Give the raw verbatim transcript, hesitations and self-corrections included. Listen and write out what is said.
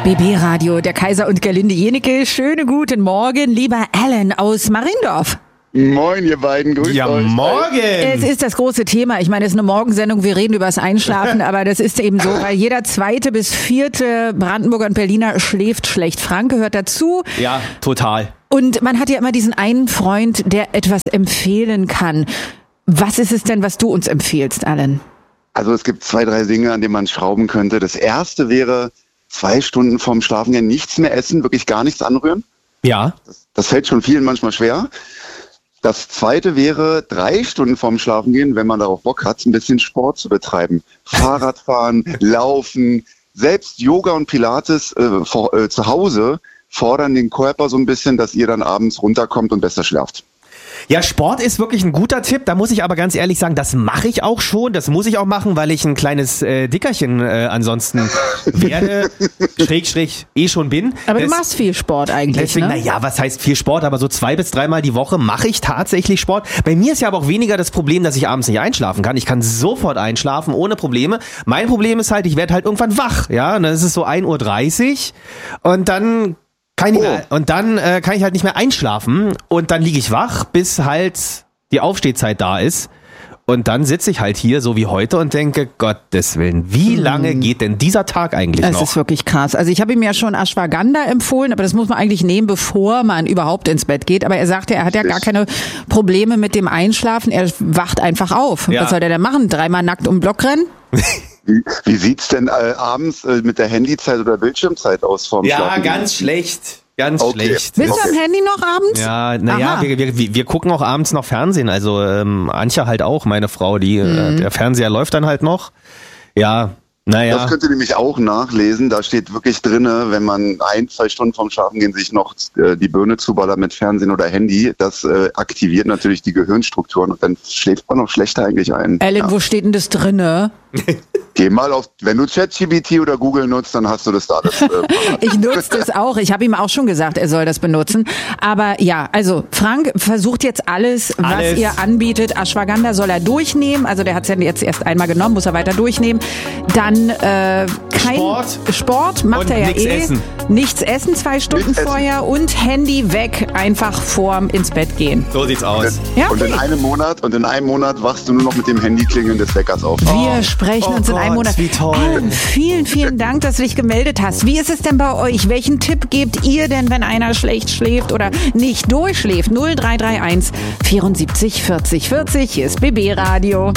B B-Radio, der Kaiser und Gerlinde Jenecke. Schönen guten Morgen, lieber Alan aus Mariendorf. Moin, ihr beiden, grüßt ja, euch. Morgen! Es ist das große Thema. Ich meine, es ist eine Morgensendung, wir reden über das Einschlafen, aber das ist eben so, weil jeder zweite bis vierte Brandenburger und Berliner schläft schlecht. Frank gehört dazu. Ja, total. Und man hat ja immer diesen einen Freund, der etwas empfehlen kann. Was ist es denn, was du uns empfiehlst, Alan? Also es gibt zwei, drei Dinge, an denen man schrauben könnte. Das erste wäre, zwei Stunden vorm Schlafengehen nichts mehr essen, wirklich gar nichts anrühren. Ja. Das, das fällt schon vielen manchmal schwer. Das zweite wäre, drei Stunden vorm Schlafengehen, wenn man darauf Bock hat, ein bisschen Sport zu betreiben. Fahrradfahren, Laufen, selbst Yoga und Pilates äh, vor, äh, zu Hause fordern den Körper so ein bisschen, dass ihr dann abends runterkommt und besser schlaft. Ja, Sport ist wirklich ein guter Tipp. Da muss ich aber ganz ehrlich sagen, das mache ich auch schon. Das muss ich auch machen, weil ich ein kleines äh, Dickerchen äh, ansonsten werde, schräg, schräg, eh schon bin. Aber das, du machst viel Sport eigentlich, deswegen, ne? Naja, was heißt viel Sport? Aber so zwei bis dreimal die Woche mache ich tatsächlich Sport. Bei mir ist ja aber auch weniger das Problem, dass ich abends nicht einschlafen kann. Ich kann sofort einschlafen, ohne Probleme. Mein Problem ist halt, ich werde halt irgendwann wach. Ja, und dann ist es so ein Uhr dreißig und dann... Kann ich Oh. mehr, und dann äh, kann ich halt nicht mehr einschlafen und dann liege ich wach, bis halt die Aufstehzeit da ist. Und dann sitze ich halt hier, so wie heute, und denke, Gottes Willen, wie lange geht denn dieser Tag eigentlich Das noch? ist wirklich krass. Also ich habe ihm ja schon Ashwagandha empfohlen, aber das muss man eigentlich nehmen, bevor man überhaupt ins Bett geht. Aber er sagte, er hat ja gar keine Probleme mit dem Einschlafen. Er wacht einfach auf. Ja. Was soll der denn machen? Dreimal nackt um den Block rennen? Wie, wie sieht's denn äh, abends äh, mit der Handyzeit oder Bildschirmzeit aus vorm Ja, Schlafengehen? ganz schlecht. Ganz Okay. schlecht. Bist Okay. du am Handy noch abends? Ja, naja, Aha. wir, wir, wir gucken auch abends noch Fernsehen. Also ähm, Antje halt auch, meine Frau, die äh, der Fernseher läuft dann halt noch. Ja, naja. Das könnt ihr nämlich auch nachlesen. Da steht wirklich drinne, wenn man ein, zwei Stunden vorm Schlafengehen sich noch äh, die Birne zuballert mit Fernsehen oder Handy, das äh, aktiviert natürlich die Gehirnstrukturen und dann schläft man noch schlechter eigentlich ein. Alan, Ja. wo steht denn das drinne? Geh mal auf, wenn du ChatGPT oder Google nutzt, dann hast du das da. Das, äh, Ich nutze das auch. Ich habe ihm auch schon gesagt, er soll das benutzen. Aber ja, also Frank versucht jetzt alles, was Alles. ihr anbietet. Ashwagandha soll er durchnehmen. Also der hat es ja jetzt erst einmal genommen, muss er weiter durchnehmen. Dann äh, kein Sport. Sport macht Und er ja nichts eh. essen. Nichts essen zwei Stunden Nichts essen. vorher und Handy weg, einfach vorm ins Bett gehen. So sieht's aus. Ja, Und in okay. einem Monat und in einem Monat wachst du nur noch mit dem Handyklingeln des Weckers auf. Wir sprechen oh uns in Gott, einem Monat. wie toll. Alan, vielen, vielen Dank, dass du dich gemeldet hast. Wie ist es denn bei euch? Welchen Tipp gebt ihr denn, wenn einer schlecht schläft oder nicht durchschläft? null drei drei eins vierundsiebzig vierzig vierzig, hier ist B B Radio.